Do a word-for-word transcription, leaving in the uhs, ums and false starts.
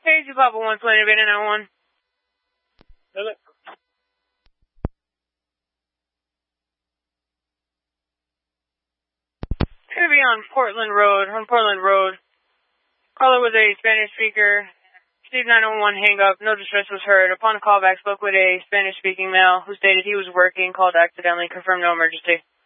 Hey, Papa one twenty, Beta nine one. Hello. Gonna be on Portland Road, on Portland Road. Caller was a Spanish speaker. Steve nine one one hang up, no distress was heard. Upon callback, spoke with a Spanish speaking male who stated he was working, called accidentally, confirmed no emergency.